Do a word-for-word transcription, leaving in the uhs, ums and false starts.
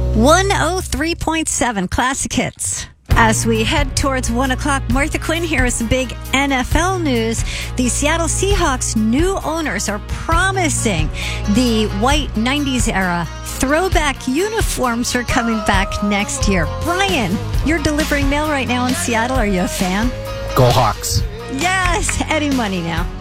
one oh three point seven Classic Hits. As we head towards one o'clock, Martha Quinn here is some big N F L news. The Seattle Seahawks' new owners are promising the white nineties era throwback uniforms are coming back next year. Brian, you're delivering mail right now in Seattle. Are you a fan? Go Hawks. Yes, Eddie Money now.